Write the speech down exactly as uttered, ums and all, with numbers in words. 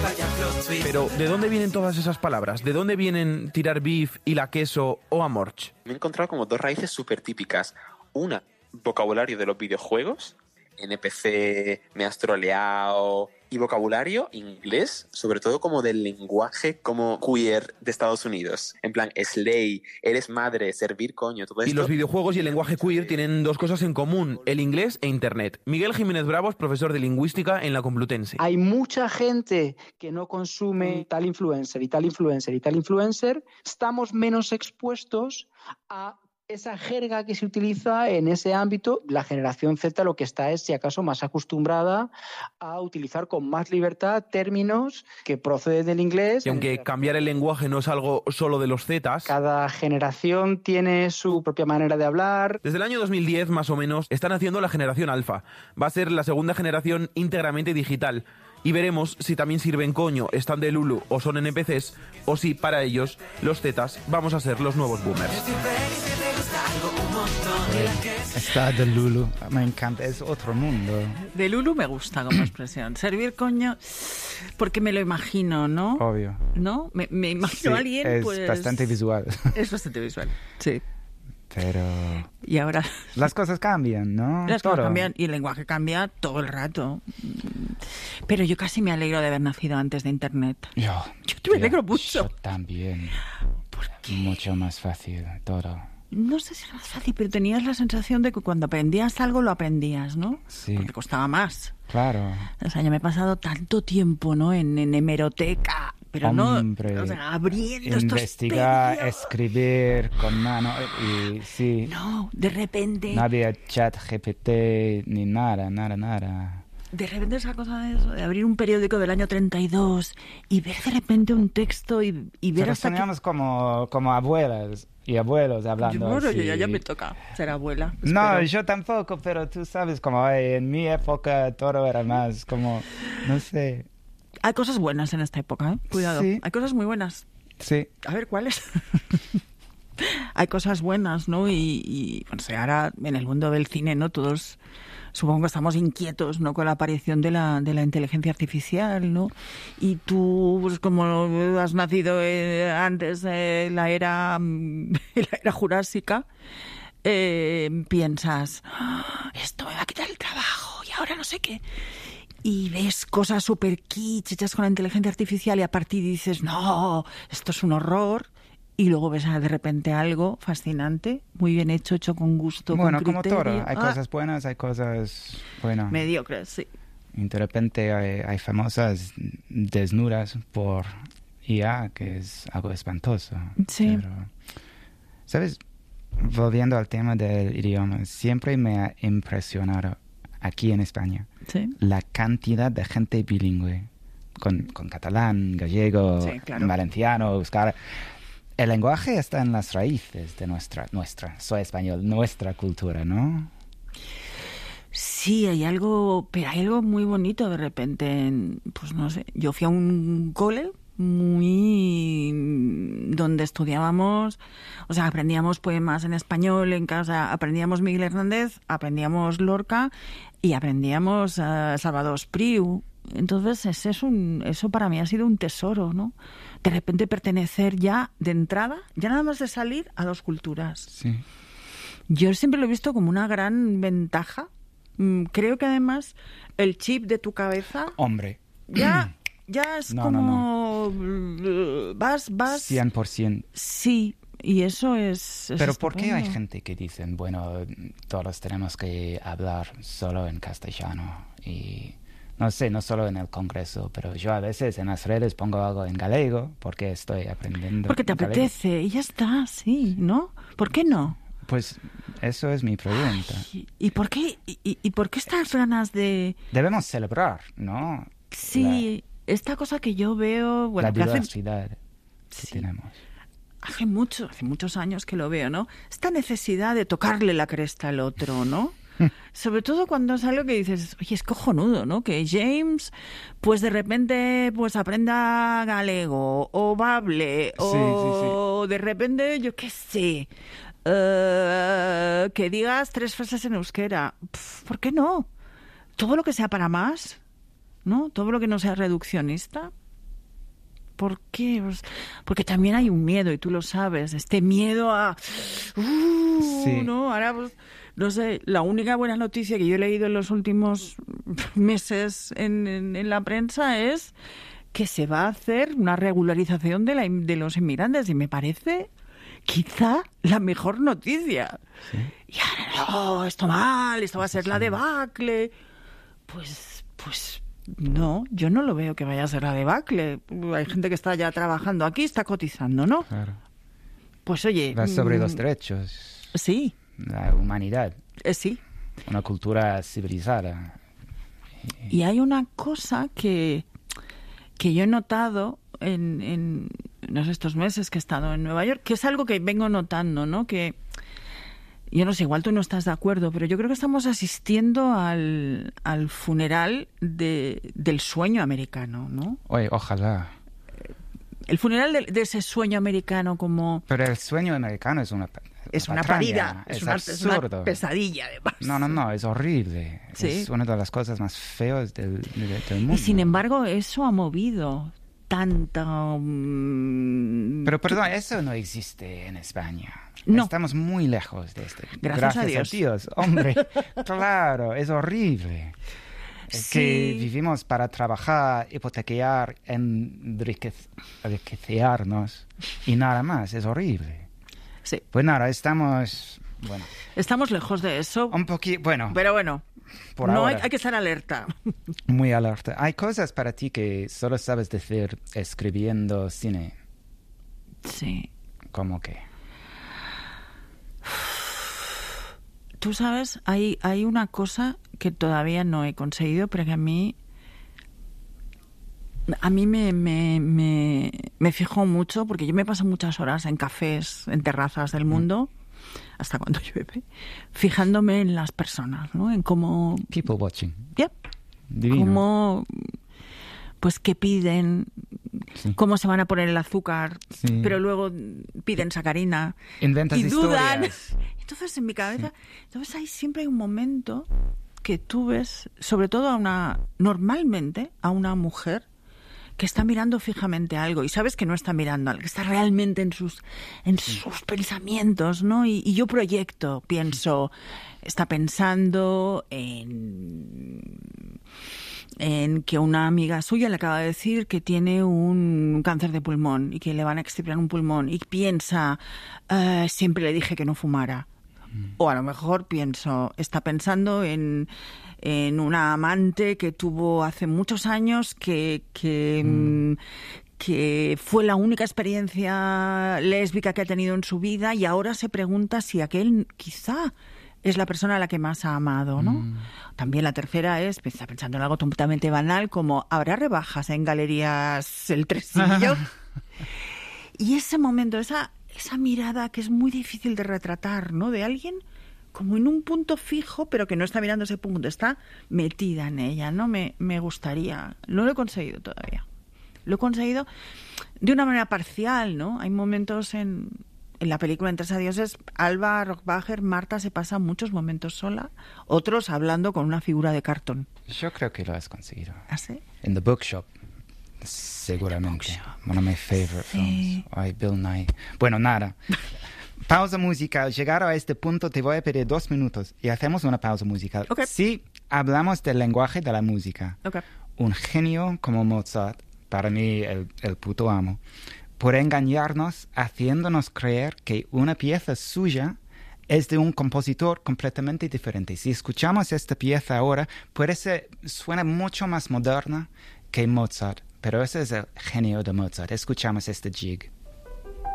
Pero, ¿de dónde vienen todas esas palabras? ¿De dónde vienen tirar beef y la queso o amorch? Me he encontrado como dos raíces súper típicas. Una, vocabulario de los videojuegos, N P C, me has troleado, y vocabulario inglés, sobre todo como del lenguaje como queer de Estados Unidos. En plan, slay, eres madre, servir coño, todo esto. Y los videojuegos y el lenguaje queer tienen dos cosas en común, el inglés e internet. Miguel Jiménez Bravo es profesor de lingüística en la Complutense. Hay mucha gente que no consume tal influencer y tal influencer y tal influencer. Estamos menos expuestos a esa jerga que se utiliza en ese ámbito. La generación Z lo que está es, si acaso, más acostumbrada a utilizar con más libertad términos que proceden del inglés. Y aunque cambiar el lenguaje no es algo solo de los Zetas, cada generación tiene su propia manera de hablar. Desde el año dos mil diez, más o menos, están haciendo la generación alfa. Va a ser la segunda generación íntegramente digital. Y veremos si también sirven coño, están de Lulu o son N P Cs, o si para ellos, los Zetas, vamos a ser los nuevos boomers. Está de Lulu, me encanta, es otro mundo. De Lulu me gusta como expresión. Servir coño, porque me lo imagino, ¿no? Obvio. ¿No? Me, me imagino Sí, a alguien, es pues... bastante visual. Es bastante visual, sí. Pero... Y ahora... Las cosas cambian, ¿no? Las Todo. cosas cambian y el lenguaje cambia todo el rato. Pero yo casi me alegro de haber nacido antes de Internet. Yo, Yo me alegro mucho. Yo también. ¿Por qué? Mucho más fácil, todo. No sé si era más fácil, pero tenías la sensación de que cuando aprendías algo lo aprendías, ¿no? Sí. Porque costaba más. Claro. O sea, yo me he pasado tanto tiempo, ¿no? En, en hemeroteca, pero Hombre, no... O sea, abriendo investigar, estos escribir con mano y sí. No, de repente... No había chat G P T ni nada, nada, nada. De repente esa cosa de eso, de abrir un periódico del año treinta y dos y ver de repente un texto y, y ver Pero hasta soñamos que... como, como abuelas y abuelos hablando Yo, bueno, así. yo ya, ya me toca ser abuela. No, espero. yo tampoco, pero tú sabes, como ay, en mi época todo era más como, no sé. Hay cosas buenas en esta época, ¿eh? Cuidado. Sí. Hay cosas muy buenas. Sí. A ver, ¿cuáles? Hay cosas buenas, ¿no? Y, y bueno, o sea, ahora en el mundo del cine, ¿no? Todos supongo que estamos inquietos, ¿no? Con la aparición de la, de la inteligencia artificial, ¿no? Y tú, pues como has nacido eh, antes de la era, la era jurásica, eh, piensas, ¡oh, esto me va a quitar el trabajo y ahora no sé qué. Y ves cosas súper kitsch hechas con la inteligencia artificial y a partir dices, no, esto es un horror. Y luego ves de repente algo fascinante, muy bien hecho, hecho con gusto, bueno, con criterio. como todo, hay ah, cosas buenas, hay cosas, bueno... mediocres, sí. Y de repente hay, hay famosas desnudas por I A, que es algo espantoso. Sí. Pero, ¿sabes? Volviendo al tema del idioma, siempre me ha impresionado aquí en España ¿Sí? la cantidad de gente bilingüe, con, con catalán, gallego, Sí, claro. valenciano, euskara. El lenguaje está en las raíces de nuestra, nuestra, soy español, nuestra cultura, ¿no? Sí, hay algo, pero hay algo muy bonito de repente. En, pues no sé, yo fui a un cole muy donde estudiábamos, o sea, aprendíamos poemas en español en casa, aprendíamos Miguel Hernández, aprendíamos Lorca y aprendíamos uh, Salvador Espriu. Entonces ese es un, eso para mí ha sido un tesoro, ¿no? De repente pertenecer ya de entrada, ya nada más de salir, a dos culturas. Sí. Yo siempre lo he visto como una gran ventaja. Creo que además el chip de tu cabeza Hombre. ya, ya es no, como... no, no. Vas, vas... cien por ciento. Sí, y eso es... es Pero ¿por qué hay estupendo. gente que dicen, bueno, todos tenemos que hablar solo en castellano? Y no sé, no solo en el Congreso, pero yo a veces en las redes pongo algo en galego porque estoy aprendiendo. Porque te galego. apetece y ya está, sí, ¿no? ¿Por qué no? Pues eso es mi pregunta. Ay, ¿Y por qué, y, y por qué estas ganas de...? Debemos celebrar, ¿no? Sí, la, esta cosa que yo veo... Bueno, la que hace, diversidad que sí, tenemos. Hace mucho, hace muchos años que lo veo, ¿no? Esta necesidad de tocarle la cresta al otro, ¿no? Sobre todo cuando es algo que dices, oye, es cojonudo, ¿no? Que James, pues de repente, pues aprenda galego, o bable, o sí, sí, sí. de repente, yo qué sé, uh, que digas tres frases en euskera. Pff, ¿por qué no? Todo lo que sea para más, ¿no? Todo lo que no sea reduccionista, ¿Por qué? Pues porque también hay un miedo, y tú lo sabes, este miedo a... Uh, Sí. ¿no? Ahora, pues, no sé, la única buena noticia que yo he leído en los últimos meses en, en, en la prensa es que se va a hacer una regularización de, la, de los inmigrantes, y me parece quizá la mejor noticia. Sí. Y ahora, no, esto mal, esto va a ser la debacle. Pues, pues no, yo no lo veo que vaya a ser la debacle. Hay gente que está ya trabajando aquí, está cotizando, ¿no? Claro. Pues oye... Va sobre mm, los derechos, Sí, la humanidad, eh, sí. una cultura civilizada. Y hay una cosa que, que yo he notado en, en no sé, estos meses que he estado en Nueva York, que es algo que vengo notando, ¿no? Que yo no sé, igual tú no estás de acuerdo, pero yo creo que estamos asistiendo al, al funeral de, del sueño americano, ¿no? Oye, ojalá. El funeral de, de ese sueño americano como... Pero el sueño americano es una Es una patraña, parida, es, es una, es una absurdo. pesadilla, además. No, no, no, es horrible. Sí. Es una de las cosas más feas del, del, del mundo. Y sin embargo, eso ha movido tanta... um, Pero perdón, eso no existe en España. No. Estamos muy lejos de esto. Gracias a Dios. Hombre, claro, es horrible. Es Sí. que vivimos para trabajar, hipotecar, enriquec- enriquecernos y nada más. Es horrible. Sí, Pues nada, estamos, bueno, estamos lejos de eso, un poquito, bueno, pero bueno, por no hay, ahora, hay que estar alerta. muy alerta. Hay cosas para ti que solo sabes decir escribiendo cine, Sí. como que... Tú sabes, hay, hay una cosa que todavía no he conseguido, pero que a mí a mí me, me, me, me fijo mucho, porque yo me paso muchas horas en cafés, en terrazas del mundo, hasta cuando llueve, fijándome en las personas, ¿no? En cómo... People watching. Yep. Divino. Cómo, pues, qué piden, Sí. cómo se van a poner el azúcar, Sí. pero luego piden sacarina Inventas y dudan. historias. Entonces, en mi cabeza, entonces hay siempre hay un momento que tú ves, sobre todo a una, normalmente a una mujer que está mirando fijamente algo y sabes que no está mirando algo, que está realmente en sus en sus pensamientos, ¿no? Y, y yo proyecto, pienso, está pensando en en que una amiga suya le acaba de decir que tiene un cáncer de pulmón y que le van a extirpar un pulmón, y piensa, eh, siempre le dije que no fumara. O a lo mejor pienso, está pensando en, en una amante que tuvo hace muchos años que, que, mm. que fue la única experiencia lésbica que ha tenido en su vida, y ahora se pregunta si aquel quizá es la persona a la que más ha amado, ¿no? Mm. También la tercera es, está pensando en algo totalmente banal, como ¿habrá rebajas en Galerías El Tresillo? Y ese momento, esa, esa mirada que es muy difícil de retratar, ¿no? De alguien como en un punto fijo, pero que no está mirando ese punto, está metida en ella, ¿no? Me, me gustaría, no lo he conseguido todavía. Lo he conseguido de una manera parcial, ¿no? Hay momentos en... En la película En Tres Adioses, Alba Rockbacher, Marta, se pasa muchos momentos sola, otros hablando con una figura de cartón. Yo creo que lo has conseguido. ¿Ah, sí? En The Bookshop, seguramente. Bookshop. One of my favorite Sí. films. Ay, Bill Nye. Bueno, nada. Pausa musical. Llegar a este punto te voy a pedir dos minutos y hacemos una pausa musical. Okay. Sí, hablamos del lenguaje de la música. Okay. Un genio como Mozart, para mí el, el puto amo, por engañarnos haciéndonos creer que una pieza suya es de un compositor completamente diferente. Si escuchamos esta pieza ahora, puede ser, suena mucho más moderna que Mozart, pero ese es el genio de Mozart. Escuchamos este jig.